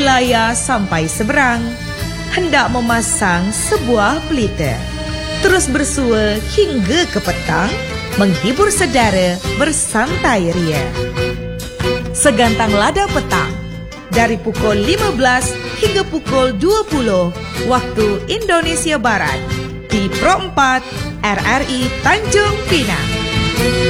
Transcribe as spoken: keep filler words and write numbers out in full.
Melaya sampai seberang, hendak memasang sebuah pelita. Terus bersua hingga ke petang, menghibur saudara bersantai ria. Segantang lada petang, dari pukul lima belas hingga pukul dua puluh waktu Indonesia Barat, di Pro empat R R I Tanjung Pinang.